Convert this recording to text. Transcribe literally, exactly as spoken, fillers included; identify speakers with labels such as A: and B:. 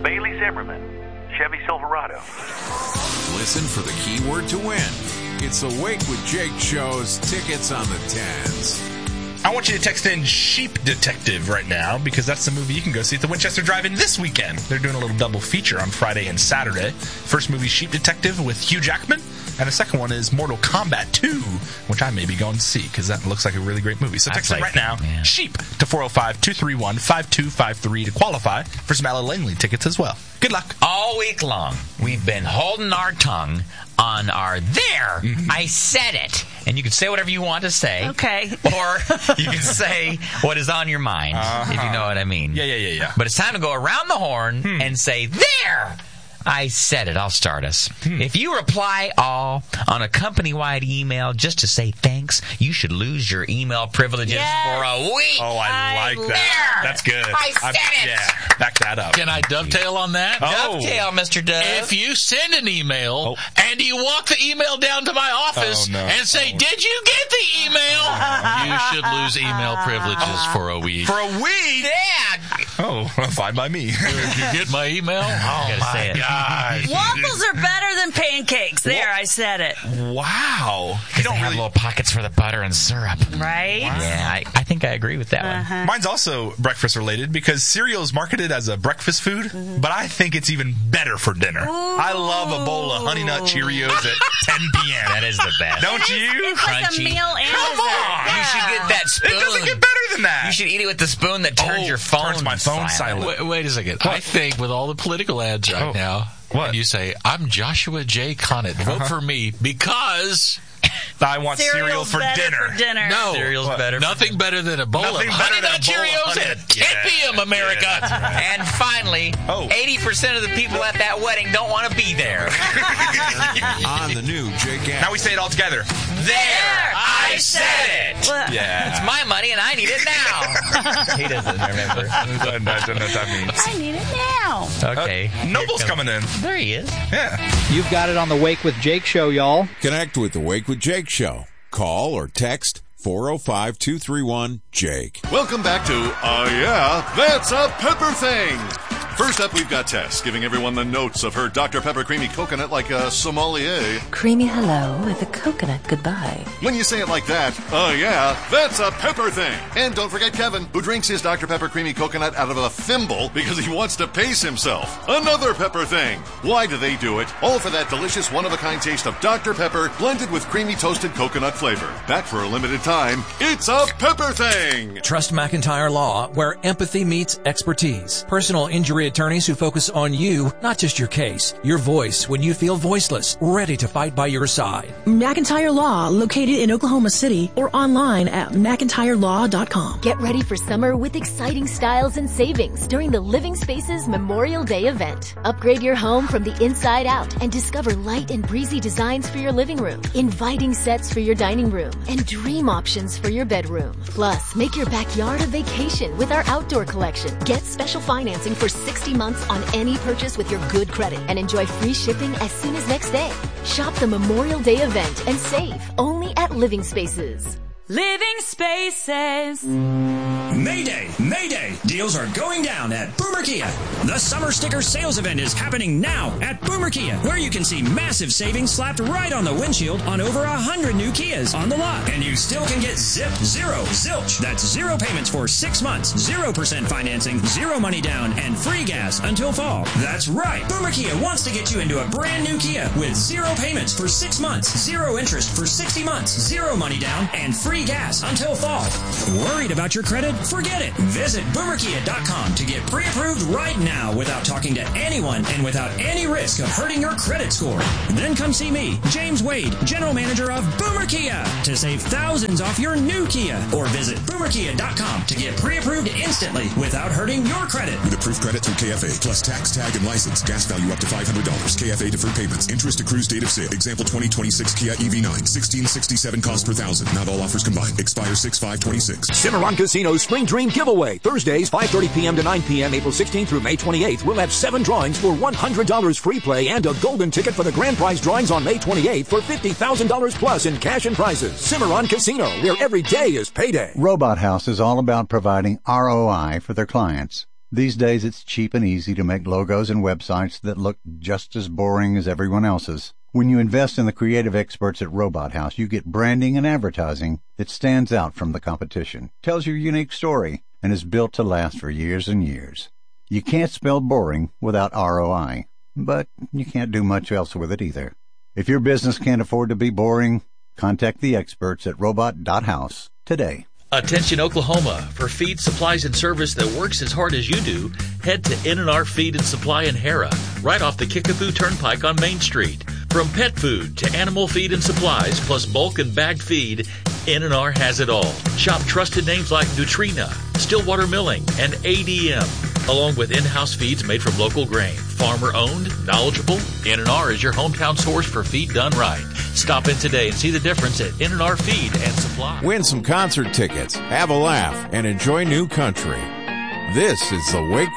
A: Bailey Zimmerman, Chevy Silverado.
B: Listen for the keyword to win. It's the Wake with Jake show's tickets on the tens.
C: I want you to text in Sheep Detective right now, because that's the movie you can go see at the Winchester Drive-In this weekend. They're doing a little double feature on Friday and Saturday. First movie, Sheep Detective with Hugh Jackman, and the second one is Mortal Kombat two, which I may be going to see, because that looks like a really great movie. So text in right now, man. Sheep, to four oh five, two three one, five two five three to qualify for some Alan Langley tickets as well. Good luck.
D: All week long, we've been holding our tongue on our there, mm-hmm. I said it. And you can say whatever you want to say.
E: Okay.
D: Or you can say what is on your mind, uh-huh. if you know what I mean.
C: Yeah, yeah, yeah, yeah.
D: But it's time to go around the horn hmm. and say, there! I said it. I'll start us. Hmm. If you reply all on a company-wide email just to say thanks, you should lose your email privileges yes. for a week.
C: Oh, I, I like that. There. That's good.
D: I said I'm, it.
C: Yeah, back that up.
F: Can I dovetail on that?
D: Oh. Dovetail, Mister Dove.
F: If you send an email oh. and you walk the email down to my office oh, no. and say, oh. did you get the email? You should lose email privileges for a week.
C: For a week?
D: Yeah.
C: Oh, fine by me.
F: Did you get my email? Oh,
D: I gotta say it.
F: God.
E: Waffles are better than pancakes. There, I said it.
C: Wow.
D: You don't have really... little pockets for the butter and syrup.
E: Right?
D: Wow. Yeah, I, I think I agree with that
E: uh-huh.
D: one.
C: Mine's also breakfast related, because cereal is marketed as a breakfast food, mm-hmm. but I think it's even better for dinner.
E: Ooh.
C: I love a bowl of Honey Nut Cheerios at ten p.m.
D: That is the best.
C: Don't
E: it
C: you?
E: Is, it's
D: Crunchy.
E: like a meal and
C: Come
E: dessert.
C: on.
E: Yeah.
D: You should get that spoon.
C: It doesn't get better than that.
D: You should eat it with the spoon that turns
C: oh,
D: your phone
C: turns my phone silent.
F: Wait, wait a second. What? I think with all the political ads right
C: oh.
F: now,
C: what?
F: And you say, I'm Joshua J. Connett. Vote uh-huh. for me because...
C: I want cereal for dinner.
E: for dinner.
F: No.
D: Cereal's
F: what?
D: better.
F: Nothing better than a bowl
C: Nothing
F: of
C: better
F: Honey
C: than
F: Nut
C: a bowl
F: Cheerios
C: of
F: at ten p.m. America.
C: Yeah, right.
D: And finally, oh. eighty percent of the people at that wedding don't want to be there.
B: On the new Jake App.
C: Now we say it all together.
D: There! I said it!
C: Yeah.
D: It's my money and I need it now. He doesn't remember.
C: I don't know what that means.
E: I need it now.
D: Okay.
C: Uh, Noble's coming in.
D: There he is.
C: Yeah.
G: You've got it on the Wake with Jake show, y'all.
B: Connect with the Wake with Jake show. Call or text four oh five, two three one, Jake.
H: Welcome back to Oh Yeah, That's a Pepper Thing. First up, we've got Tess giving everyone the notes of her Doctor Pepper Creamy Coconut like a sommelier.
I: Creamy hello with a coconut goodbye.
H: When you say it like that, oh yeah, that's a pepper thing. And don't forget Kevin, who drinks his Doctor Pepper Creamy Coconut out of a thimble because he wants to pace himself. Another pepper thing. Why do they do it? All for that delicious one-of-a-kind taste of Doctor Pepper blended with creamy toasted coconut flavor. Back for a limited time, it's a pepper thing.
J: Trust McIntyre Law, where empathy meets expertise. Personal injury attorneys who focus on you, not just your case. Your voice when you feel voiceless, ready to fight by your side.
K: McIntyre Law, located in Oklahoma City or online at mcintyre law dot com.
L: Get ready for summer with exciting styles and savings during the Living Spaces Memorial Day event. Upgrade your home from the inside out and discover light and breezy designs for your living room, inviting sets for your dining room, and dream options for your bedroom. Plus, make your backyard a vacation with our outdoor collection. Get special financing for sixty months on any purchase with your good credit and enjoy free shipping as soon as next day. Shop the Memorial Day event and save only at Living Spaces.
E: Living Spaces.
M: Mayday! Mayday! Deals are going down at Boomer Kia. The summer sticker sales event is happening now at Boomer Kia, where you can see massive savings slapped right on the windshield on over a hundred new Kias on the lot. And you still can get zip, zero, zilch. That's zero payments for six months, zero percent financing, zero money down, and free gas until fall. That's right. Boomer Kia wants to get you into a brand new Kia with zero payments for six months, zero interest for sixty months, zero money down, and free Free gas until fall. Worried about your credit? Forget it. Visit boomer kia dot com to get pre-approved right now without talking to anyone and without any risk of hurting your credit score. Then come see me, James Wade, General Manager of Boomer Kia, to save thousands off your new Kia. Or visit boomer kia dot com to get pre-approved instantly without hurting your credit.
N: With approved credit through K F A, plus tax, tag, and license. Gas value up to five hundred dollars. K F A deferred payments. Interest accrues date of sale. Example twenty twenty-six Kia E V nine. sixteen sixty-seven cost per thousand. Not all offers combined. Expire six five twenty-six.
O: Cimarron Casino Spring Dream Giveaway. Thursdays, five thirty p.m. to nine p.m. April sixteenth through May twenty-eighth. We'll have seven drawings for one hundred dollars free play and a golden ticket for the grand prize drawings on May twenty-eighth for fifty thousand dollars plus in cash and prizes. Cimarron Casino, where every day is payday.
P: Robot House is all about providing R O I for their clients. These days it's cheap and easy to make logos and websites that look just as boring as everyone else's. When you invest in the creative experts at Robot House, you get branding and advertising that stands out from the competition, tells your unique story, and is built to last for years and years. You can't spell boring without R O I, but you can't do much else with it either. If your business can't afford to be boring, contact the experts at robot dot house today.
F: Attention Oklahoma, for feed supplies and service that works as hard as you do, head to N and R Feed and Supply in Hera, right off the Kickapoo Turnpike on Main Street. From pet food to animal feed and supplies, plus bulk and bagged feed, N and R has it all. Shop trusted names like Nutrina, Stillwater Milling, and A D M, along with in-house feeds made from local grain. Farmer-owned, knowledgeable, N and R is your hometown source for feed done right. Stop in today and see the difference at N and R Feed and Supply.
B: Win some concert tickets, have a laugh, and enjoy new country. This is the Wake